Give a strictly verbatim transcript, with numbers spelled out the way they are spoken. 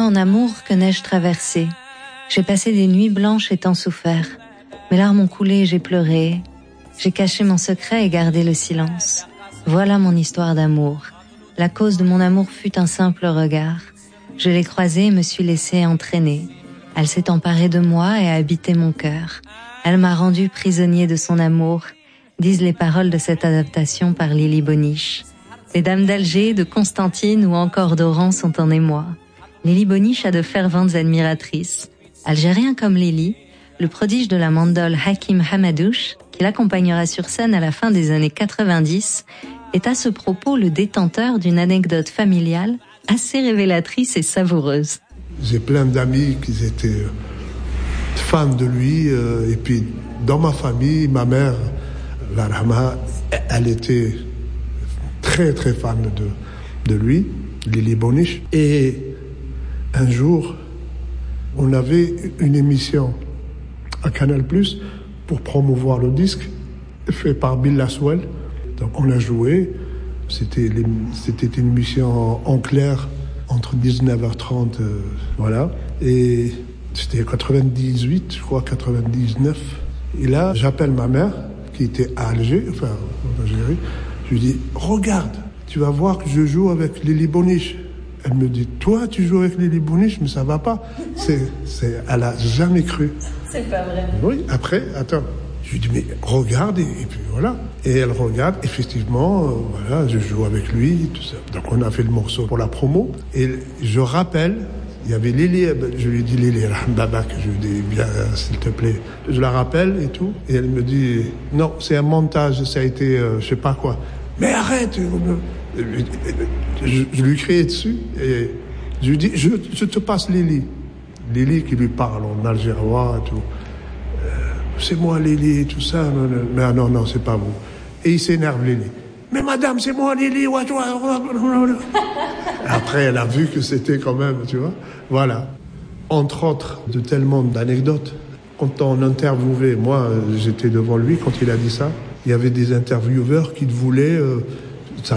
en amour, que n'ai-je traversé. J'ai passé des nuits blanches et tant souffert. Mes larmes ont coulé et j'ai pleuré. J'ai caché mon secret et gardé le silence. Voilà mon histoire d'amour. La cause de mon amour fut un simple regard. Je l'ai croisée et me suis laissé entraîner. Elle s'est emparée de moi et a habité mon cœur. Elle m'a rendu prisonnier de son amour, disent les paroles de cette adaptation par Lily Boniche. Les dames d'Alger, de Constantine ou encore d'Oran sont en émoi. Lily Boniche a de ferventes admiratrices. Algérien comme Lily, le prodige de la mandole Hakim Hamadouche, qui l'accompagnera sur scène à la fin des années quatre-vingt-dix, est à ce propos le détenteur d'une anecdote familiale assez révélatrice et savoureuse. J'ai plein d'amis qui étaient fans de lui, euh, et puis dans ma famille, ma mère, la Rahma, elle était très très fan de, de lui, Lily Boniche. Et un jour, on avait une émission à Canal plus, pour promouvoir le disque, fait par Bill Laswell. Donc on a joué, c'était, les, c'était une émission en clair, entre dix-neuf heures trente, euh, voilà, et c'était quatre-vingt-dix-huit, je crois, quatre-vingt-dix-neuf. Et là, j'appelle ma mère, qui était à Alger, enfin, en Algérie, je lui dis, regarde, tu vas voir que je joue avec Lily Boniche. Elle me dit, toi, tu joues avec Lily Boniche, mais ça va pas. C'est, c'est, elle a jamais cru. C'est pas vrai. Oui, après, attends. Je lui dis, mais regarde, et, et puis voilà. Et elle regarde, effectivement, euh, voilà, je joue avec lui, tout ça. Donc on a fait le morceau pour la promo. Et je rappelle, il y avait Lily, je lui dis, Lily, Babak, je lui dis, bien, s'il te plaît. Je la rappelle et tout. Et elle me dit, non, c'est un montage, ça a été, euh, je sais pas quoi. Mais arrête! Je, je lui criais dessus et je lui dis, je, je te passe Lily. Lily qui lui parle en algérois et tout. Euh, c'est moi Lily, tout ça. Non, non, mais non, non, c'est pas vous. Et il s'énerve, Lily. Mais madame, c'est moi Lily. Après, elle a vu que c'était quand même, tu vois. Voilà. Entre autres, de tellement d'anecdotes. Quand on interviewait, moi, j'étais devant lui quand il a dit ça. Il y avait des intervieweurs qui voulaient... Euh,